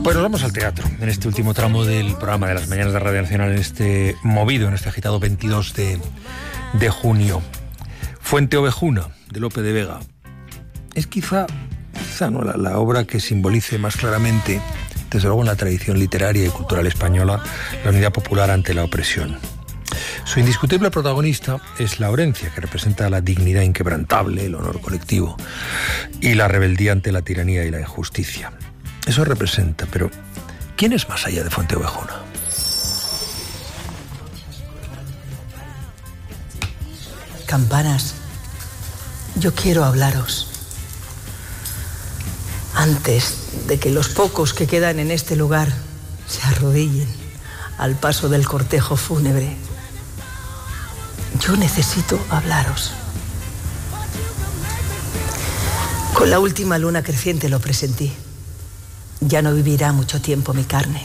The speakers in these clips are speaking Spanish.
Bueno, vamos al teatro, en este último tramo del programa de las mañanas de Radio Nacional, en este movido, en este agitado 22 de junio. Fuente Ovejuna, de Lope de Vega. Es quizá ¿no? la obra que simbolice más claramente, desde luego en la tradición literaria y cultural española, la unidad popular ante la opresión. Su indiscutible protagonista es Laurencia, que representa la dignidad inquebrantable, el honor colectivo y la rebeldía ante la tiranía y la injusticia. Eso representa, pero ¿quién es más allá de Fuente Ovejuna? Campanas, yo quiero hablaros. Antes de que los pocos que quedan en este lugar se arrodillen al paso del cortejo fúnebre, yo necesito hablaros. Con la última luna creciente lo presentí. Ya no vivirá mucho tiempo mi carne.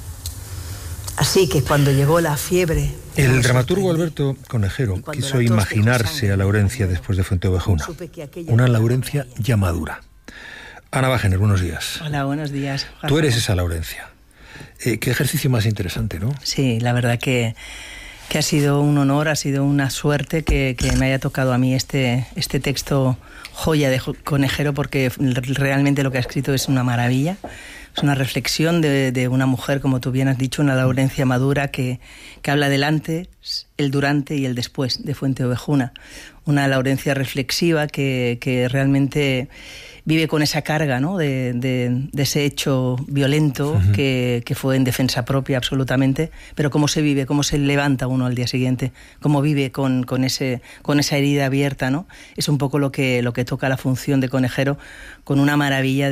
Así que cuando llegó la fiebre... El dramaturgo Alberto Conejero quiso imaginarse a Laurencia después de Fuente Ovejuna. Una Laurencia ya madura. Ana Bajener, buenos días. Hola, buenos días. Tú eres esa Laurencia. Qué ejercicio más interesante, ¿no? Sí, la verdad que ha sido un honor, ha sido una suerte que me haya tocado a mí este texto joya de Conejero, porque realmente lo que ha escrito es una maravilla. Es una reflexión de una mujer, como tú bien has dicho, una Laurencia madura que habla del antes, el durante y el después de Fuente Ovejuna. Una Laurencia reflexiva que realmente vive con esa carga, ¿no? de ese hecho violento que fue en defensa propia absolutamente, pero cómo se vive, cómo se levanta uno al día siguiente, cómo vive con esa herida abierta, ¿no? Es un poco lo que toca la función de Conejero, con una maravilla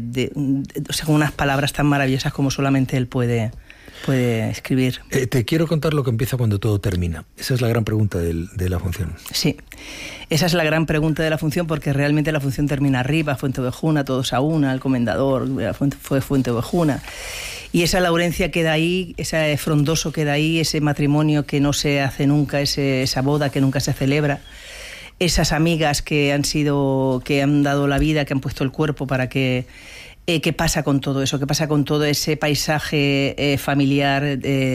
o sea, con unas palabras tan maravillosas como solamente él puede escribir. Te quiero contar lo que empieza cuando todo termina. Esa es la gran pregunta de la función. Sí, esa es la gran pregunta de la función, porque realmente la función termina arriba, Fuente Ovejuna, todos a una, el comendador fue Fuente Ovejuna. Y esa Laurencia queda ahí, ese frondoso queda ahí, ese matrimonio que no se hace nunca, esa boda que nunca se celebra. Esas amigas que han dado la vida, que han puesto el cuerpo para que... ¿Qué pasa con todo eso? ¿Qué pasa con todo ese paisaje familiar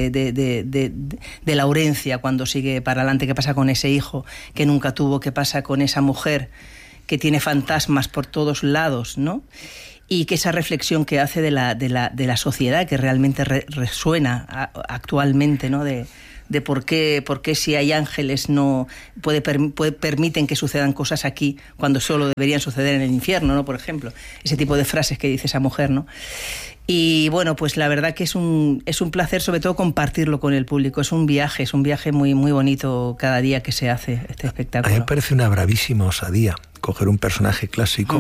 de Laurencia cuando sigue para adelante? ¿Qué pasa con ese hijo que nunca tuvo? ¿Qué pasa con esa mujer que tiene fantasmas por todos lados, ¿no? Y que esa reflexión que hace de la sociedad, que realmente resuena actualmente, ¿no? De por qué si hay ángeles no permiten que sucedan cosas aquí cuando solo deberían suceder en el infierno, ¿no? Por ejemplo, ese tipo de frases que dice esa mujer, ¿no? Y bueno, pues la verdad que es un placer, sobre todo, compartirlo con el público. Es un viaje muy, muy bonito cada día que se hace este espectáculo. A mí me parece una bravísima osadía coger un personaje clásico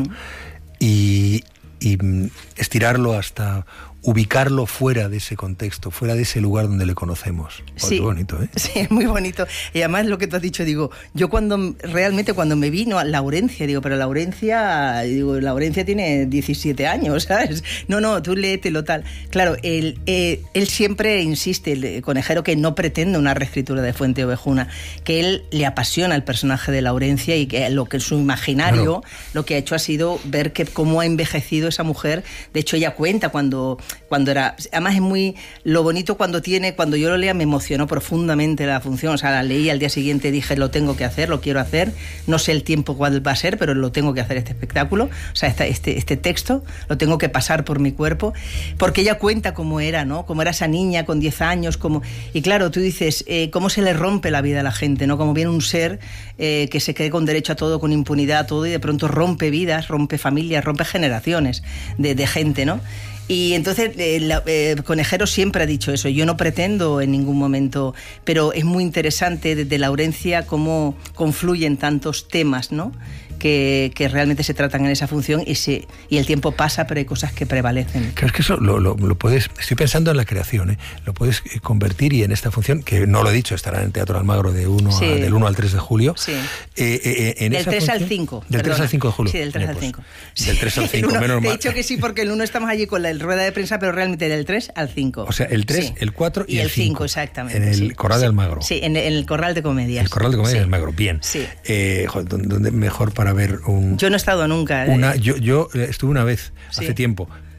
y estirarlo hasta ubicarlo fuera de ese contexto, fuera de ese lugar donde le conocemos. Sí, qué bonito, ¿eh? Sí, es muy bonito. Y además lo que tú has dicho, digo, yo cuando me vino a Laurencia, digo, pero Laurencia tiene 17 años, ¿sabes? No, tú léetelo tal. Claro, él siempre insiste, el Conejero, que no pretende una reescritura de Fuente Ovejuna, que él le apasiona el personaje de Laurencia y que lo que en su imaginario, lo que ha hecho ha sido ver cómo ha envejecido esa mujer. De hecho, ella cuenta cuando era... Además es muy... Lo bonito cuando yo lo leía me emocionó profundamente la función. O sea, la leí al día siguiente, dije, lo tengo que hacer, lo quiero hacer. No sé el tiempo cuál va a ser, pero lo tengo que hacer, este espectáculo. O sea, este texto lo tengo que pasar por mi cuerpo. Porque ella cuenta cómo era, ¿no? Cómo era esa niña con 10 años. Y claro, tú dices, cómo se le rompe la vida a la gente, ¿no? Como viene un ser que se cree con derecho a todo, con impunidad a todo, y de pronto rompe vidas, rompe familias, rompe generaciones de gente, ¿no? Y entonces Conejero siempre ha dicho eso. Yo no pretendo en ningún momento, pero es muy interesante de Laurencia cómo confluyen tantos temas, ¿no? Que realmente se tratan en esa función y el tiempo pasa, pero hay cosas que prevalecen. Claro, es que eso lo puedes... Estoy pensando en la creación, ¿eh? Lo puedes convertir, y en esta función, que no lo he dicho, estará en el Teatro Almagro del 1 al 3 de julio. Sí. Del 3 al 5. Del 3 al 5 de julio. Sí, del 3 al 5. Del 3 al 5, menos mal. Te he dicho que sí, porque el 1 estamos allí con la rueda de prensa, pero realmente del 3 al 5. O sea, el 3, el 4 y el 5. Exactamente. En el Corral de Almagro. Sí, en el Corral de Comedias. El Corral de Comedias de Almagro, bien. Sí. ¿Dónde mejor para ver un... Yo no he estado nunca. Yo estuve una vez, hace tiempo.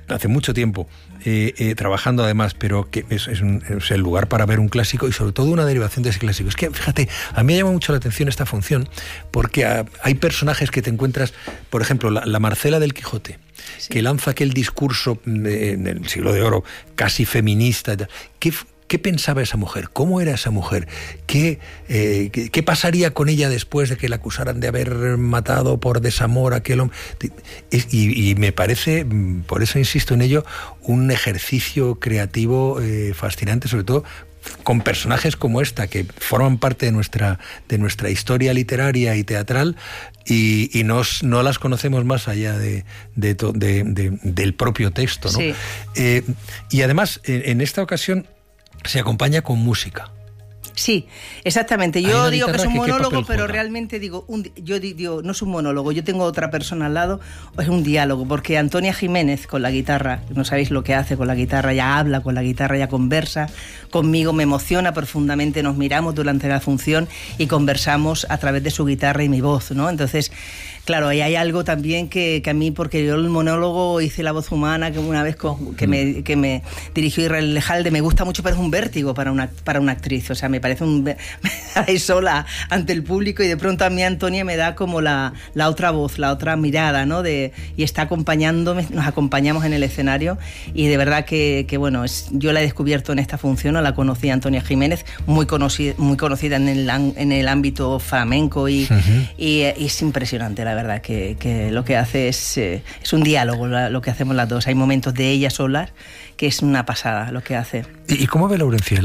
hace mucho tiempo trabajando además, pero que es el lugar para ver un clásico y sobre todo una derivación de ese clásico. Es que, fíjate, a mí me llama mucho la atención esta función porque hay personajes que te encuentras, por ejemplo, la Marcela del Quijote, sí, que lanza aquel discurso en el Siglo de Oro casi feminista. ¿Qué pensaba esa mujer? ¿Cómo era esa mujer? ¿Qué pasaría con ella después de que la acusaran de haber matado por desamor a aquel hombre? Y me parece, por eso insisto en ello, un ejercicio creativo fascinante, sobre todo con personajes como esta, que forman parte de nuestra historia literaria y teatral y no las conocemos más allá del propio texto, ¿no? Sí. Y además, en esta ocasión, se acompaña con música. Sí, exactamente. Yo digo que es un monólogo, pero realmente digo, no es un monólogo, yo tengo otra persona al lado, es un diálogo, porque Antonia Jiménez con la guitarra, no sabéis lo que hace con la guitarra, ya habla con la guitarra, ya conversa conmigo, me emociona profundamente, nos miramos durante la función y conversamos a través de su guitarra y mi voz, ¿no? Entonces, claro, ahí hay algo también que a mí, porque yo el monólogo hice la voz humana, que una vez que me dirigió Israel Lejalde, me gusta mucho, pero es un vértigo para una actriz, o sea, me parece me ahí sola ante el público y de pronto a mí Antonia me da como la otra voz, la otra mirada, ¿no? Y está acompañándome, nos acompañamos en el escenario y de verdad que bueno, yo la he descubierto en esta función, la conocí a Antonia Jiménez, muy conocida en el ámbito flamenco y es impresionante, la verdad, que lo que hace es un diálogo, lo que hacemos las dos. Hay momentos de ella sola que es una pasada lo que hace. ¿Y cómo ve Laurencia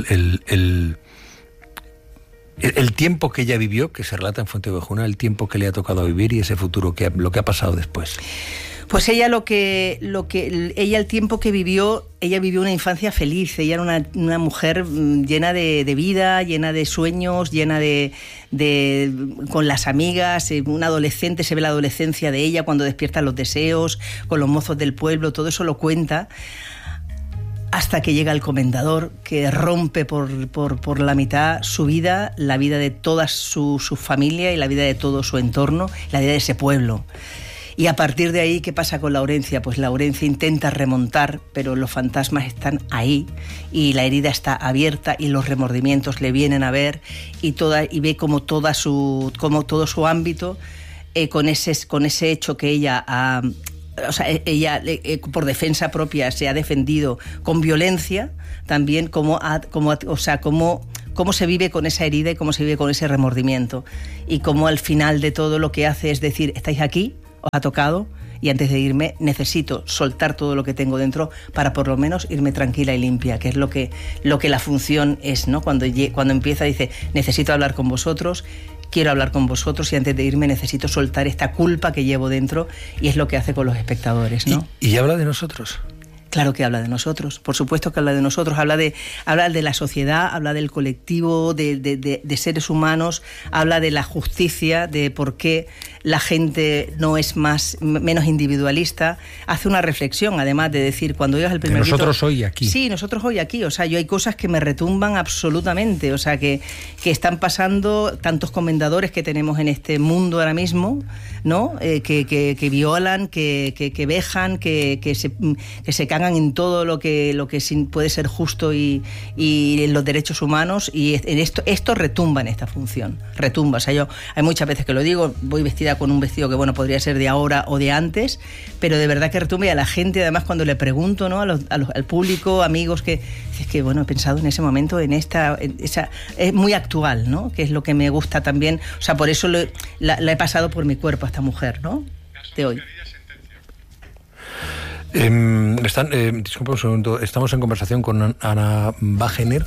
el tiempo que ella vivió, que se relata en Fuenteovejuna, el tiempo que le ha tocado vivir y ese futuro, lo que ha pasado después? Pues ella el tiempo que vivió, ella vivió una infancia feliz, ella era una mujer llena de vida, llena de sueños, llena con las amigas, una adolescente, se ve la adolescencia de ella cuando despierta los deseos, con los mozos del pueblo, todo eso lo cuenta, hasta que llega el comendador que rompe por la mitad su vida, la vida de toda su familia y la vida de todo su entorno, la vida de ese pueblo. Y a partir de ahí, ¿qué pasa con Laurencia? Pues Laurencia intenta remontar, pero los fantasmas están ahí y la herida está abierta y los remordimientos le vienen a ver y ve como todo su ámbito con ese hecho que ella ha... O sea, ella por defensa propia se ha defendido con violencia también, cómo se vive con esa herida y cómo se vive con ese remordimiento y cómo al final de todo lo que hace es decir, estáis aquí, os ha tocado y antes de irme necesito soltar todo lo que tengo dentro para por lo menos irme tranquila y limpia, que es lo que la función es, ¿no? Cuando empieza dice, necesito hablar con vosotros, quiero hablar con vosotros y antes de irme necesito soltar esta culpa que llevo dentro y es lo que hace con los espectadores, ¿no? ¿Y habla de nosotros? Claro que habla de nosotros, por supuesto que habla de nosotros, habla de la sociedad, habla del colectivo, de seres humanos, habla de la justicia, de por qué la gente no es menos individualista, hace una reflexión además de decir, cuando oigas el primer grito... Nosotros hoy aquí. Sí, nosotros hoy aquí, o sea, yo hay cosas que me retumban absolutamente, o sea, que están pasando tantos comendadores que tenemos en este mundo ahora mismo, ¿no? Que violan, que vejan, que se cagan en todo lo que puede ser justo y en los derechos humanos y esto retumba en esta función, retumba, o sea, yo hay muchas veces que lo digo, voy vestida con un vestido que bueno, podría ser de ahora o de antes, pero de verdad que retumba y a la gente además cuando le pregunto, ¿no? al público, amigos, que es que bueno, he pensado en ese momento, esa es muy actual, ¿no? Que es lo que me gusta también, o sea, por eso la he pasado por mi cuerpo a esta mujer, ¿no? De hoy. Disculpa un segundo, estamos en conversación con Ana Wagener.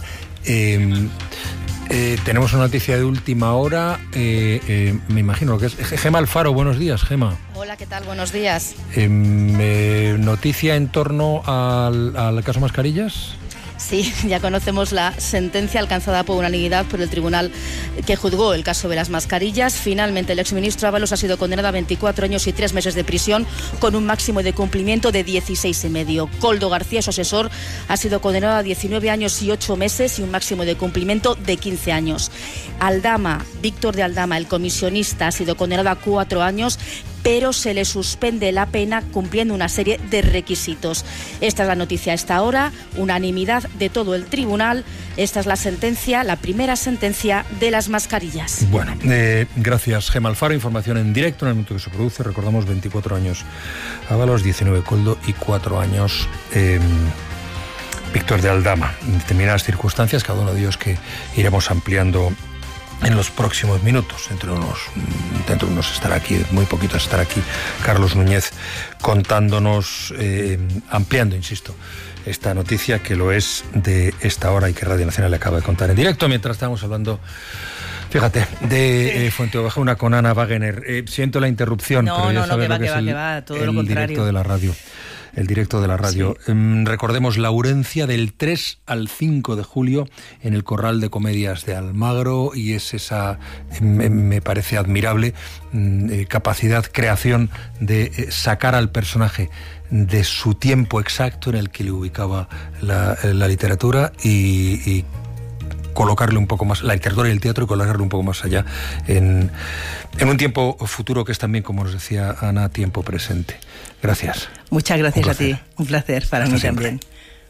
Tenemos una noticia de última hora, me imagino que es Gema Alfaro. Buenos días, Gema. Hola, ¿qué tal? Buenos días. Noticia en torno al caso Mascarillas. Sí, ya conocemos la sentencia alcanzada por unanimidad por el tribunal que juzgó el caso de las mascarillas. Finalmente, el exministro Ábalos ha sido condenado a 24 años y 3 meses de prisión con un máximo de cumplimiento de 16,5. Koldo García, su asesor, ha sido condenado a 19 años y 8 meses y un máximo de cumplimiento de 15 años. Aldama, Víctor de Aldama, el comisionista, ha sido condenado a 4 años pero se le suspende la pena cumpliendo una serie de requisitos. Esta es la noticia a esta hora, unanimidad de todo el tribunal. Esta es la sentencia, la primera sentencia de las mascarillas. Bueno, gracias Gemma Alfaro, información en directo en el momento que se produce. Recordamos 24 años Ábalos, 19 Coldo y 4 años Víctor de Aldama. En determinadas circunstancias, cada uno de ellos que iremos ampliando en los próximos minutos. Dentro de unos estará aquí, muy poquitos estará aquí Carlos Núñez contándonos, ampliando, insisto, esta noticia que lo es de esta hora y que Radio Nacional le acaba de contar en directo. Mientras estamos hablando, fíjate, de Fuenteovejuna con Ana Wagener. Siento la interrupción, pero ya sabes lo que es el directo de la radio. El directo de la radio. Sí. Recordemos Laurencia del 3 al 5 de julio en el Corral de Comedias de Almagro, y es esa, me parece admirable, capacidad, creación de sacar al personaje de su tiempo exacto en el que le ubicaba la literatura y colocarle un poco más, la literatura y el teatro, y colocarle un poco más allá en un tiempo futuro que es también, como nos decía Ana, tiempo presente. Gracias. Muchas gracias a ti. Un placer para mí también.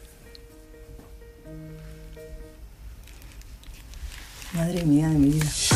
Madre mía de mi vida.